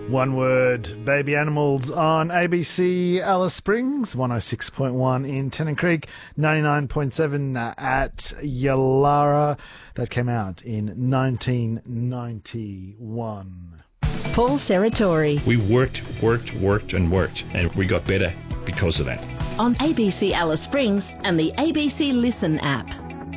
One Word, Baby Animals on ABC Alice Springs, 106.1 in Tennant Creek, 99.7 at Yalara. That came out in 1991. Paul Serratori. We worked, and we got better because of that. On ABC Alice Springs and the ABC Listen app.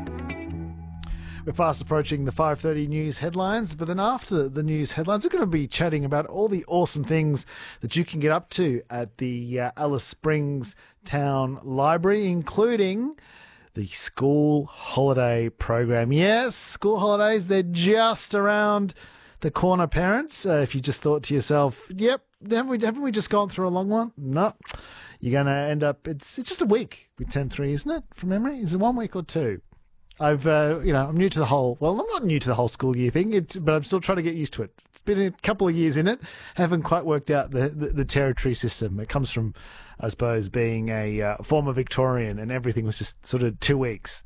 We're fast approaching the 5:30 news headlines, but then after the news headlines, we're going to be chatting about all the awesome things that you can get up to at the Alice Springs Town Library, including the school holiday program. Yes, school holidays, they're just around the corner, parents. If you just thought to yourself, yep, haven't we just gone through a long one? No. You're going to end up, it's just a week with Term 3, isn't it, from memory? Is it 1 week or 2? I'm new to the whole, well, I'm not new to the whole school year thing, but I'm still trying to get used to it. It's been a couple of years in it. Haven't quite worked out the territory system. It comes from, I suppose, being a former Victorian, and everything was just sort of 2 weeks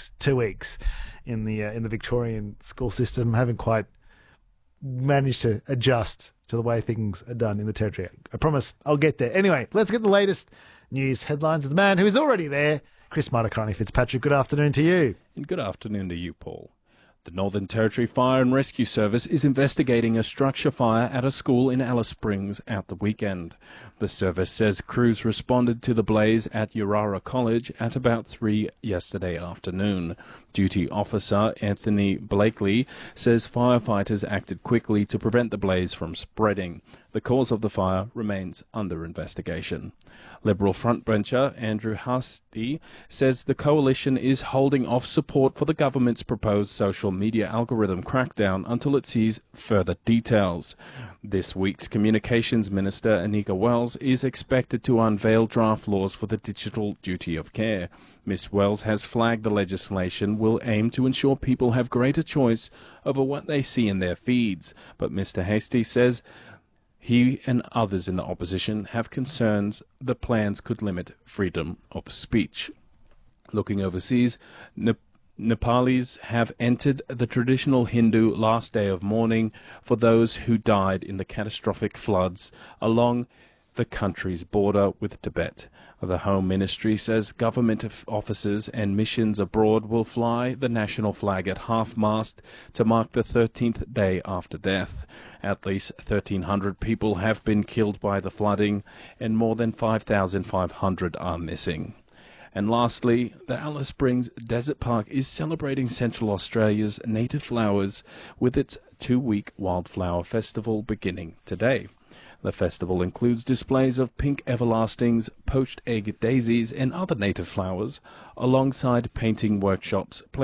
in the Victorian school system. Haven't quite managed to adjust to the way things are done in the territory. I promise I'll get there. Anyway, let's get the latest news headlines with the man who is already there, Chris Martakrani-Fitzpatrick. Good afternoon to you. And good afternoon to you, Paul. The Northern Territory Fire and Rescue Service is investigating a structure fire at a school in Alice Springs at the weekend. The service says crews responded to the blaze at Urara College at about 3 yesterday afternoon. Duty Officer Anthony Blakely says firefighters acted quickly to prevent the blaze from spreading. The cause of the fire remains under investigation. Liberal frontbencher Andrew Hastie says the coalition is holding off support for the government's proposed social media algorithm crackdown until it sees further details. This week's Communications Minister Anika Wells is expected to unveil draft laws for the digital duty of care. Ms. Wells has flagged the legislation will aim to ensure people have greater choice over what they see in their feeds, but Mr. Hastie says he and others in the opposition have concerns the plans could limit freedom of speech. Looking overseas, Nepalis have entered the traditional Hindu last day of mourning for those who died in the catastrophic floods along the country's border with Tibet. The Home Ministry says government officers and missions abroad will fly the national flag at half-mast to mark the 13th day after death. At least 1,300 people have been killed by the flooding, and more than 5,500 are missing. And lastly, the Alice Springs Desert Park is celebrating Central Australia's native flowers with its 2-week wildflower festival beginning today. The festival includes displays of pink everlastings, poached egg daisies and other native flowers, alongside painting workshops,